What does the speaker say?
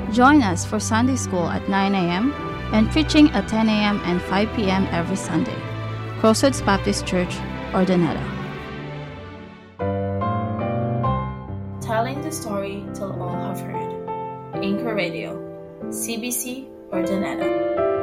Join us for Sunday School at 9 a.m. and preaching at 10 a.m. and 5 p.m. every Sunday. Crossroads Baptist Church, Ordineta. Telling the story till all have heard. Anchor Radio, CBC, Ordineta.